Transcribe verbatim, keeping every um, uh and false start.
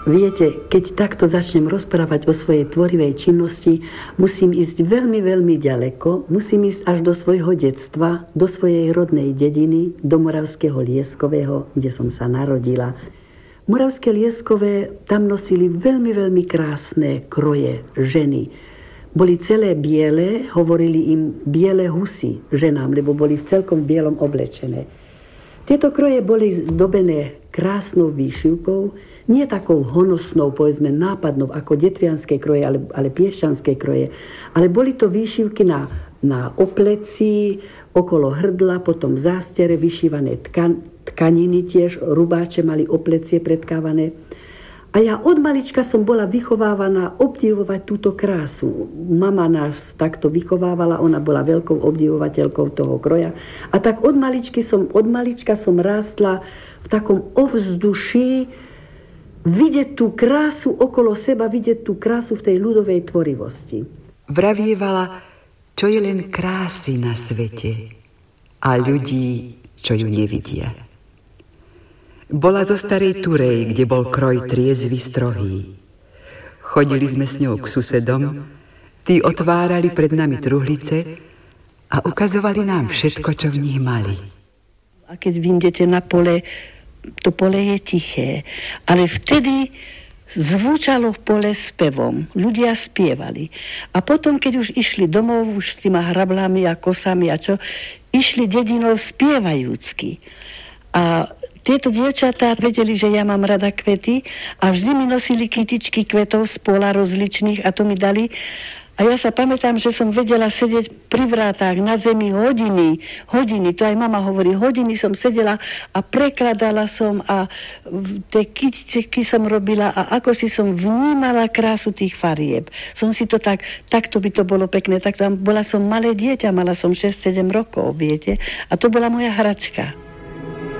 Viete, keď takto začnem rozprávať o svojej tvorivej činnosti, musím ísť veľmi, veľmi ďaleko, musím ísť až do svojho detstva, do svojej rodnej dediny, do Moravského Lieskového, kde som sa narodila. Moravské Lieskové tam nosili veľmi, veľmi krásne kroje ženy. Boli celé biele, hovorili im biele husy ženám, lebo boli v celkom bielom oblečené. Tieto kroje boli zdobené krásnou výšivkou, nie takou honosnou, povedzme, nápadnou, ako detrianské kroje, ale, ale piešťanské kroje. Ale boli to výšivky na, na opleci, okolo hrdla, potom v zástiere vyšívané tkan, tkaniny tiež, rubáče mali oplecie predkávané. A ja od malička som bola vychovávaná obdivovať túto krásu. Mama nás takto vychovávala, ona bola veľkou obdivovateľkou toho kroja. A tak od maličky som, od malička som rástla v takom ovzduší, vidieť tú krásu okolo seba, vidieť tú krásu v tej ľudovej tvorivosti. Vravievala, čo je len krásy na svete a ľudí, čo ju nevidia. Bola zo starej Turej, kde bol kroj triezvy strohý. Chodili sme s ňou k susedom, tí otvárali pred nami truhlice a ukazovali nám všetko, čo v nich mali. A keď vyjdete na pole, to pole je tiché, ale vtedy zvučalo v pole spevom. Ľudia spievali. A potom, keď už išli domov, už s týma hrablami a kosami a čo, išli dedinou spievajúcky. A tieto dievčatá vedeli, že ja mám rada kvety a vždy mi nosili kytičky kvetov z pola rozličných a to mi dali. A ja sa pamätám, že som vedela sedieť pri vrátach na zemi hodiny, hodiny, to aj mama hovorí, hodiny som sedela a prekladala som a tie kytičky som robila a ako si som vnímala krásu tých farieb. Som si to tak, takto by to bolo pekné, takto bola som malé dieťa, mala som šesť sedem rokov, viete, a to bola moja hračka.